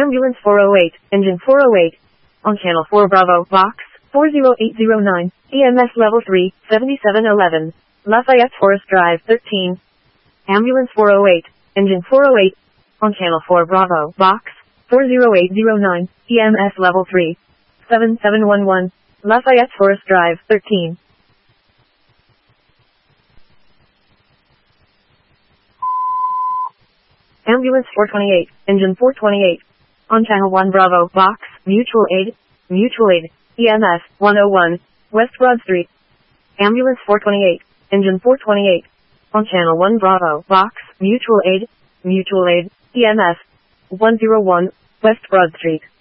Ambulance 408, engine 408. On channel 4 Bravo, box 40809, EMS level 3, 7711. Lafayette Forest Drive 13. Ambulance 408, engine 408. On channel 4 Bravo, box 40809, EMS level 3, 7711. Lafayette Forest Drive 13. Ambulance 428, engine 428. On channel 1 Bravo, box, mutual aid, EMS, 101, West Broad Street. Ambulance 428, engine 428. On channel 1 Bravo, box, mutual aid, EMS, 101, West Broad Street.